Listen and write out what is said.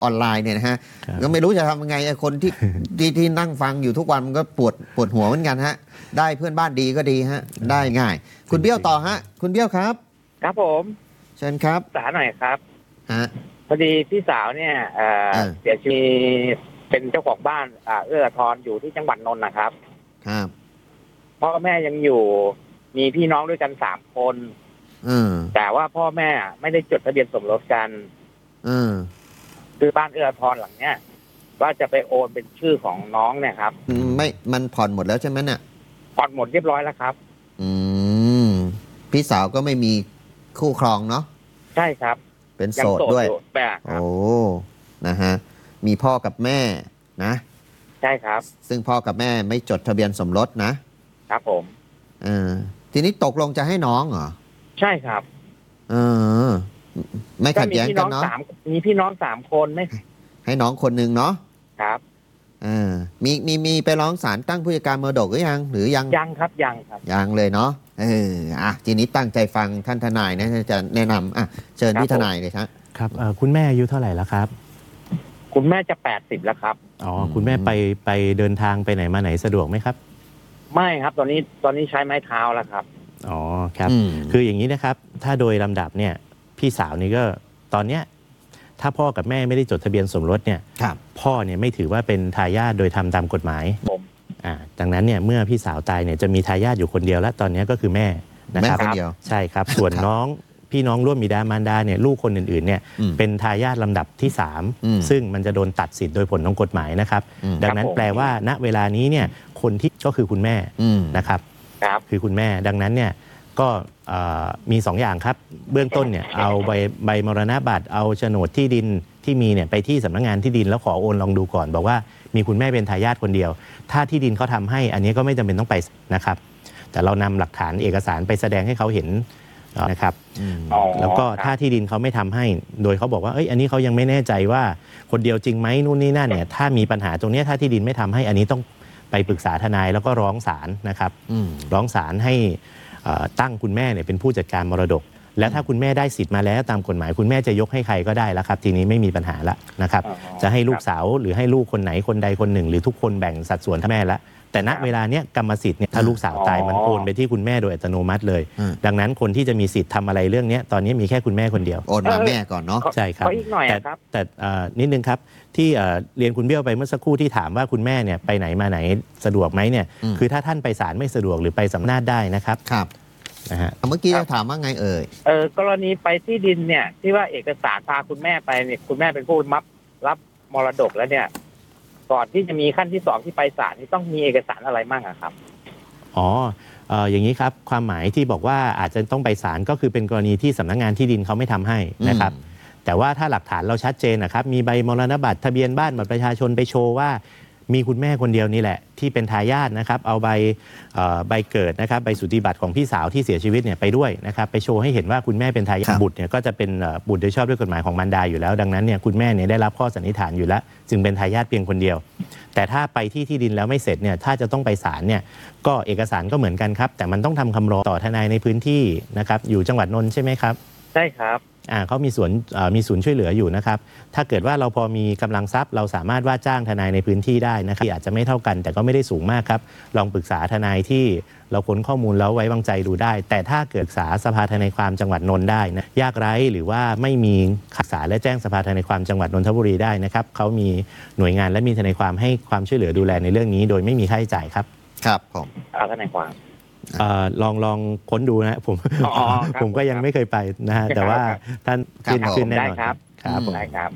ออนไลน์เนี่ยนะฮะก็ไม่รู้จะทำยังไงคนที่นั่งฟังอยู่ทุกวันมันก็ปวดหัวเหมือนกันฮะได้เพื่อนบ้านดีก็ดีฮะได้ง่ายคุณเบี้ยวต่อฮะคุณเบี้ยวครับครับผมเชิญครับสาหน่อยครับฮะพอดีพี่สาวเนี่ยเสียชีวิตเป็นเจ้าของบ้านเอื้ออาทรอยู่ที่จังหวัดนนท์นะครับครับพ่อแม่ยังอยู่มีพี่น้องด้วยกัน3 คนแต่ว่าพ่อแม่ไม่ได้จดทะเบียนสมรสกันคือบ้านเอื้ออาทรหลังเนี้ยว่าจะไปโอนเป็นชื่อของน้องเนี่ยครับไม่มันผ่อนหมดแล้วใช่ไหมเนี่ยผ่อนหมดเรียบร้อยแล้วครับพี่สาวก็ไม่มีคู่ครองเนาะใช่ครับเป็นโสดด้วยโอ้นะฮะมีพ่อกับแม่นะใช่ครับซึ่งพ่อกับแม่ไม่จดทะเบียนสมรสนะครับผมทีนี้ตกลงจะให้น้องเหรอใช่ครับไม่ขัดแย้งกันเนาะมีพี่น้อง3 คนไม่ให้น้องคนหนึ่งเนาะครับมีไปร้องศาลตั้งผู้จัดการมรดกหรือยังยังครับยังเลยเนาะทีนี้ตั้งใจฟังท่านทนายนะจะแนะนำเชิญพี่ทนายเลยครับคุณแม่อายุเท่าไหร่แล้วครับคุณแม่จะ80แล้วครับคุณแม่ไปเดินทางไปไหนมาไหนสะดวกไหมครับไม่ครับตอนนี้ใช้ไม้เท้าแล้วครับครับคืออย่างนี้นะครับถ้าโดยลำดับเนี่ยพี่สาวนี่ก็ตอนเนี้ยถ้าพ่อกับแม่ไม่ได้จดทะเบียนสมรสเนี่ยพ่อเนี่ยไม่ถือว่าเป็นทายาทโดยทำตามกฎหมายดังนั้นเนี่ยเมื่อพี่สาวตายเนี่ยจะมีทายาทอยู่คนเดียวและตอนนี้ก็คือแม่นะครับคนเดียวใช่ครับส่วนพี่น้องร่วมบิดามารดาเนี่ยลูกคนอื่นๆเนี่ยเป็นทายาทลำดับที่3ซึ่งมันจะโดนตัดสิทธิ์โดยผลของกฎหมายนะครับดังนั้นแปลว่าณเวลานี้เนี่ยคนที่ก็คือคุณแม่นะครับคือคุณแม่ดังนั้นเนี่ยก็มี2 อย่างครับเบื้องต้นเนี่ยเอาใบมรณบัตรเอาโฉนดที่ดินที่มีเนี่ยไปที่สำนักงานที่ดินแล้วขอโอนลองดูก่อนบอกว่ามีคุณแม่เป็นทายาทคนเดียวถ้าที่ดินเขาทำให้อันนี้ก็ไม่จำเป็นต้องไปนะครับแต่เรานำหลักฐานเอกสารไปแสดงให้เขาเห็นนะครับแล้วก็ถ้าที่ดินเขาไม่ทำให้โดยเขาบอกว่าอันนี้เขายังไม่แน่ใจว่าคนเดียวจริงไหมนู่นนี่นั่นเนี่ยถ้ามีปัญหาตรงนี้ถ้าที่ดินไม่ทำให้อันนี้ต้องไปปรึกษาทนายแล้วก็ร้องศาลนะครับร้องศาลให้ตั้งคุณแม่เนี่ยเป็นผู้จัดการมรดกและถ้าคุณแม่ได้สิทธิ์มาแล้วตามกฎหมายคุณแม่จะยกให้ใครก็ได้แล้วครับทีนี้ไม่มีปัญหาละนะครับจะให้ลูกสาวหรือให้ลูกคนไหนคนใดคนหนึ่งหรือทุกคนแบ่งสัดส่วนท่าแม่ละแต่ณเวลาเนี้ยกรรมสิทธิ์เนี่ยถ้าลูกสาวตายมันโอนไปที่คุณแม่โดยอัตโนมัติเลยดังนั้นคนที่จะมีสิทธิ์ทำอะไรเรื่องนี้ตอนนี้มีแค่คุณแม่คนเดียวโอนมาแม่ก่อนเนาะใช่ครับแต่นิดนึงครับที่เรียนคุณเบี้ยวไปเมื่อสักครู่ที่ถามว่าคุณแม่เนี่ยไปไหนมาไหนสะดวกไหมเนี่ยคือถ้าท่านไปศาลไม่สะดวกหรือไปสำนักได้นะครับเมื่อกี้เราถามว่าไงกรณีไปที่ดินเนี่ยที่ว่าเอกสารพาคุณแม่ไปเนี่ยคุณแม่เป็นผู้รับมรดกแล้วเนี่ยก่อนที่จะมีขั้นที่2ที่ไปศาลนี่ต้องมีเอกสารอะไรบ้างครับอย่างนี้ครับความหมายที่บอกว่าอาจจะต้องไปศาลก็คือเป็นกรณีที่สำนักงานที่ดินเขาไม่ทำให้นะครับแต่ว่าถ้าหลักฐานเราชัดเจนนะครับมีใบมรณบัตรทะเบียนบ้านบัตรประชาชนไปโชว์ว่ามีคุณแม่คนเดียวนี่แหละที่เป็นทายาทนะครับเอาใบเกิดนะครับใบสุติบัตรของพี่สาวที่เสียชีวิตเนี่ยไปด้วยนะครับไปโชว์ให้เห็นว่าคุณแม่เป็นทายาทบุตรเนี่ยก็จะเป็นบุตรโดยชอบด้วยกฎหมายของมารดาอยู่แล้วดังนั้นเนี่ยคุณแม่เนี่ยได้รับข้อสันนิษฐานอยู่แล้วจึงเป็นทายาทเพียงคนเดียวแต่ถ้าไปที่ดินแล้วไม่เสร็จเนี่ยถ้าจะต้องไปศาลเนี่ยก็เอกสารก็เหมือนกันครับแต่มันต้องทำคำร้องต่อทนายในพื้นที่นะครับอยู่จังหวัดนนท์ใช่ไหมครับใช่ครับเขามีศูนย์ช่วยเหลืออยู่นะครับถ้าเกิดว่าเราพอมีกำลังทรัพย์เราสามารถว่าจ้างทนายในพื้นที่ได้นะครับอาจจะไม่เท่ากันแต่ก็ไม่ได้สูงมากครับลองปรึกษาทนายที่เราค้นข้อมูลแล้วไว้วางใจดูได้แต่ถ้าเกิดปรึกษาสภาทนายความจังหวัดนนท์ได้นะยากไร้หรือว่าไม่มีขัดสาและแจ้งสภาทนายความจังหวัดนนทบุรีได้นะครับเขามีหน่วยงานและมีทนายความให้ความช่วยเหลือดูแลในเรื่องนี้โดยไม่มีค่าใช้จ่ายครับครับทนายความลองค้นดูนะผมก็ยังไม่เคยไปนะฮะแต่ว่าท่านขึ้นแน่นอนได้ครับ